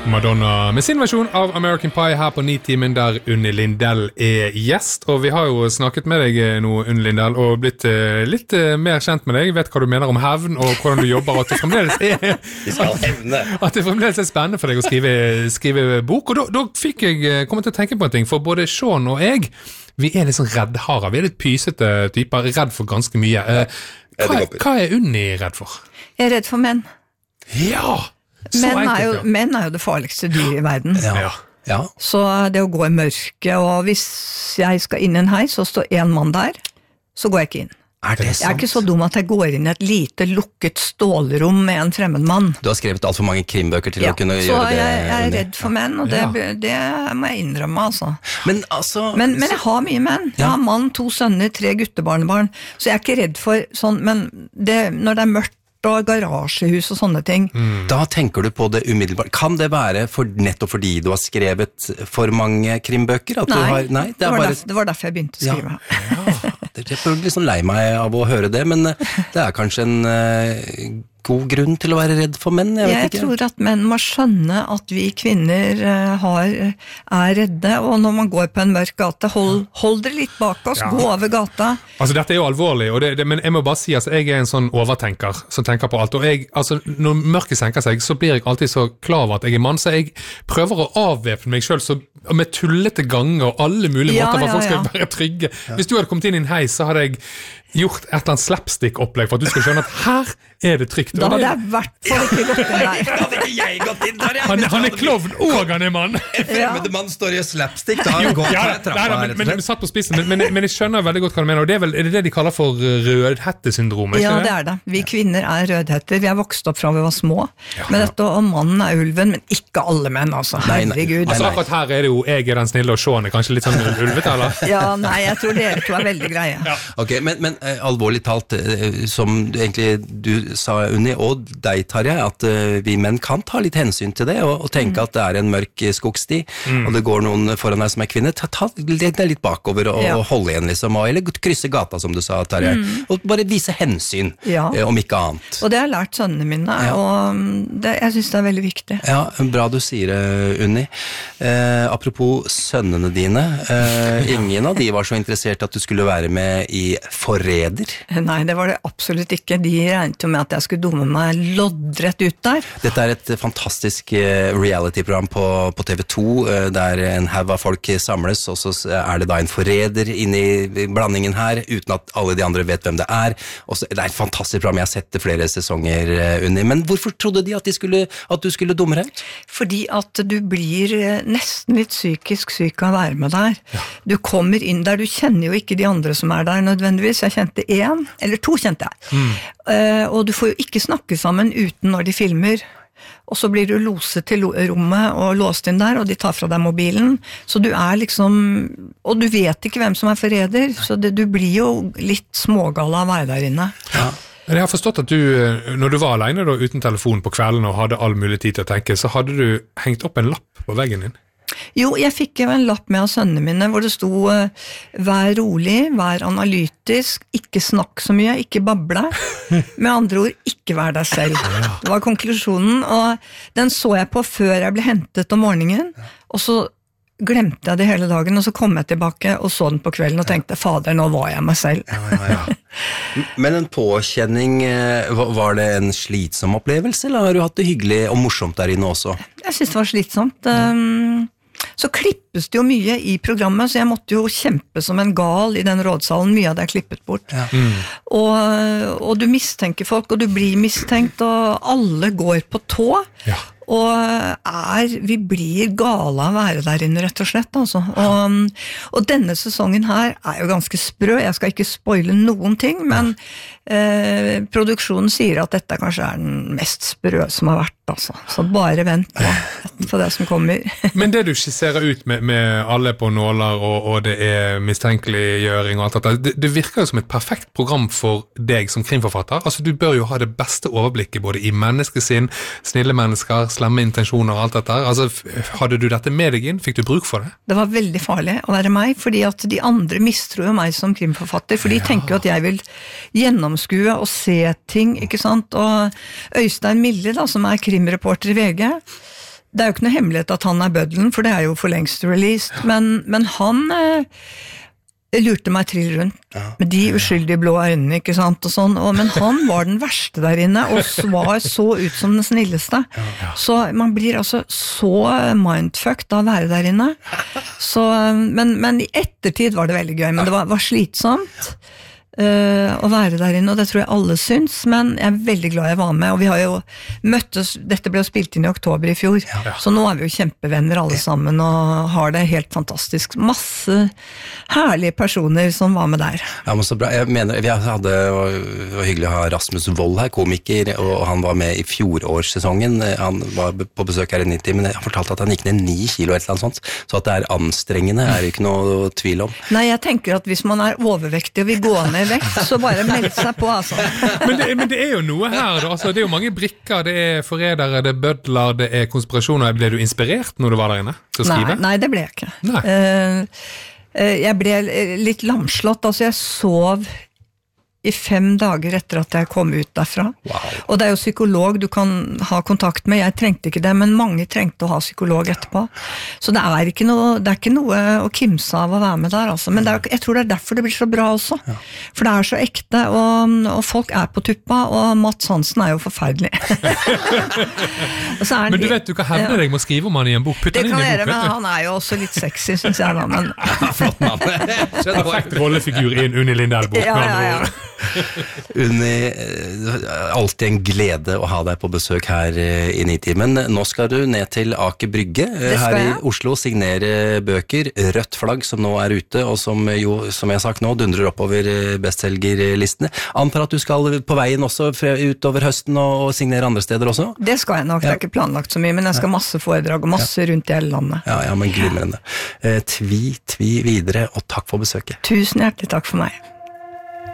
Madonna med sin versjon av American Pie her på Nitimen der Unni Lindell gjest, og vi har jo snakket med deg nå, Unni Lindell, og blitt litt mer kjent med deg, vet hva du mener om hevn og hvordan du jobber, at det fremdeles er spennende for deg å skrive bok, og da fikk jeg komme til å tenke på en ting, for både Sean og jeg, vi litt sånn reddharer, vi litt pysete typer, redd for ganske mye. Hva Unni redd for? Jeg redd for menn. Ja! Menn er jo det farligste dyr i verden. Ja. Så det å gå i mørke, og hvis jeg skal inn i en heis, og står en mann der, så går jeg ikke inn. Jeg ikke så dum at jeg går inn i et lite lukket stålrom med en fremmed mann. Du har skrevet alt for mange krimbøker til å kunne gjøre det. Så jeg redd for menn, og det må jeg innrømme, altså. Men jeg har mye menn. Jeg har mann, 2 sønner, 3 guttebarnebarn, så jeg ikke redd for sånn, men når det mørkt, og garasjehus og sånne ting. Da tenker du på det umiddelbart. Kan det være nettopp fordi du har skrevet for mange krimbøker? Nei, det var derfor jeg begynte å skrive. Jeg er liksom lei meg av å høre det, men det kanskje en god grunn til å være redd for menn, jeg tror at menn må skjønne at vi kvinner redde, og når man går på en mørk gate, hold dere litt bak oss, gå over gata. Altså dette jo alvorlig, men jeg må bare si at jeg en sånn overtenker, som tenker på alt, og når mørket senker seg, så blir jeg alltid så klar over at jeg mann, så jeg prøver å avvæpne meg selv med tullete ganger og alle mulige måter for at folk skal være trygge. Hvis du hadde kommet inn i en heis, så hadde jeg gjort et eller annet slapstick-opplegg for at du skal skjønne at her det trygt. Da hadde jeg vært for ikke gått inn der. Da hadde ikke jeg gått inn der, Han klovn, og han mann. En fremmede mann står i slapstick, da har han gått her trappa. Men satt på spissen, men jeg skjønner veldig godt hva du mener, og er det de kaller for rødhettesyndrom? Ja, det det. Vi kvinner rødhetter, vi har vokst opp fra vi var små, med dette, og mannen ulven, men ikke alle menn, altså. Herregud. Altså akkurat her det jo, jeg den snille, og Sean kanskje litt sånn ulvete, eller? Ja, nei, jeg tror dere to veldig greie. Ok, men alvorlig talt, som egentlig du sa, Unni, og deg, Tarjei, at vi menn kan ta litt hensyn til det, og tenke at det en mørk skogsti, og det går noen foran deg som kvinne, ta litt bakover og holde igjen, liksom, eller krysse gata, som du sa, Tarjei, og bare vise hensyn, om ikke annet. Og det har jeg lært sønnene mine, og jeg synes det veldig viktig. Ja, bra du sier det, Unni. Apropos sønnene dine, ingen av de var så interessert at du skulle være med i Forræder. Nei, det var det absolutt ikke. De regnet jo med at jeg skulle dumme meg loddrett ut der. Dette et fantastisk reality-program på TV2, der en haug av folk samles, og så det da en forræder inne i blandingen her, uten at alle de andre vet hvem det og så, det et fantastisk program, jeg har sett det flere sesonger, Unni. Men hvorfor trodde de at du skulle dumme deg ut? Fordi at du blir nesten litt psykisk syk av å være med der. Du kommer inn der, du kjenner jo ikke de andre som der nødvendigvis. Jeg kjente 1, eller 2 kjente jeg. Og du får jo ikke snakke sammen uten når de filmer. Og så blir du loset til rommet og låst inn der, og de tar fra deg mobilen. Så du liksom, og du vet ikke hvem som forræder, så du blir jo litt smågal av å være der inne. Ja. Men jeg har forstått at du, når du var alene da, uten telefon på kvelden og hadde all mulig tid til å tenke, så hadde du hengt opp en lapp på veggen din. Jo, jeg fikk jo en lapp med av sønnene mine, hvor det sto vær rolig, vær analytisk, ikke snakk så mye, ikke bable. Med andre ord, ikke vær deg selv. Det var konklusjonen, og den så jeg på før jeg ble hentet om morgenen, og så glemte jeg det hele dagen, og så kom jeg tilbake og så den på kvelden og tenkte, fader, nå var jeg meg selv. Men en påkjenning, var det en slitsom opplevelse, eller har du hatt det hyggelig og morsomt der inne også? Jeg synes det var slitsomt. Så klippes det jo mye i programmet, så jeg måtte jo kjempe som en gal i den rådsalen, mye av det klippet bort. Og du mistenker folk, og du blir mistenkt, og alle går på tå. Og vi blir gale av å være der inne, rett og slett, altså. Og denne sesongen her jo ganske sprø, jeg skal ikke spoile noen ting, men produksjonen sier at dette kanskje den mest sprø som har vært, altså. Så bare vent på det som kommer. Men det du skisserer ut med alle på nåler, og det mistenkeliggjøring og alt dette, det virker jo som et perfekt program for deg som krimforfatter. Altså, du bør jo ha det beste overblikket både i menneskesinn, snille mennesker, slemme intensjoner og alt dette. Altså, hadde du dette med deg inn? Fikk du bruk for det? Det var veldig farlig å være meg, fordi at de andre mistror jo meg som krimforfatter, for de tenker jo at jeg vil gjennomskue og se ting, ikke sant? Og Øystein Mille da, som krimreporter i VG, Det er jo ikke noe hemmelighet at han bøddelen, for det er jo for lengst released, men han lurte meg trill rundt med de uskyldige blå øynene, ikke sant, og sånn, men han var den verste der inne, og var så ut som den snilleste. Så man blir altså så mindfucked av å være der inne. Så, men i ettertid var det veldig gøy, men det var slitsomt. Å være der inne, og det tror jeg alle syns, men jeg er veldig glad jeg var med, og vi har jo møttes, dette ble jo spilt inn i oktober i fjor, så nå er vi jo kjempevenner alle sammen, og har det helt fantastisk. Masse herlige personer som var med der. Ja, men så bra. Jeg mener, det var hyggelig å ha Rasmus Wold her, komiker, og han var med i fjorårssesongen, han var på besøk her i 90, men jeg fortalte at han gikk ned 9 kilo, et eller annet sånt, så at det er anstrengende, er det ikke noe tvil om. Nei, jeg tenker at hvis man er overvektig og vil gå ned vekt, så bare meld seg på, altså. Men det er jo noe her, altså, det er jo mange brikker, det er forrædere, det er bødler, det er konspirasjoner. Ble du inspirert når du var der inne til å skrive? Nei, det ble jeg ikke. Jeg ble litt lamslått, altså jeg sov i 5 dager etter at jeg kom ut derfra. Wow. Og det er jo psykolog du kan ha kontakt med, jeg trengte ikke det, men mange trengte å ha psykolog etterpå. Så det er ikke noe å kimse av å være med der, altså. Men jeg tror det er derfor det blir så bra også. Ja. For det er så ekte, og folk er på tuppa, og Mats Hansen er jo forferdelig. Men du vet, du kan hevde deg med å skrive om han i en bok. Det kan gjøre, men han er jo også litt sexy, synes jeg da. Men... Flott mann. Perfekt rollefigur i en Unni Lindell-bok. Ja. Unni, alltid en glede å ha deg på besøk her i Nitimen. Nå skal du ned til Aker Brygge her i Oslo, signere bøker, rødt flagg som nå er ute, og som jo, som jeg har sagt nå, dundrer oppover bestselgerlistene. Antar at du skal på veien også utover høsten og signere andre steder også? Det skal jeg nok, det er ikke planlagt så mye, men jeg skal masse foredrag og masse rundt i hele landet. Ja, men glimrende. Tvi videre, og takk for besøket. Tusen hjertelig takk for meg.